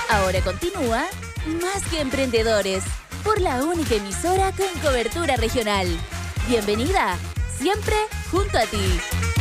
Ahora continúa Más que Emprendedores, por la única emisora con cobertura regional. Bienvenida, siempre junto a ti.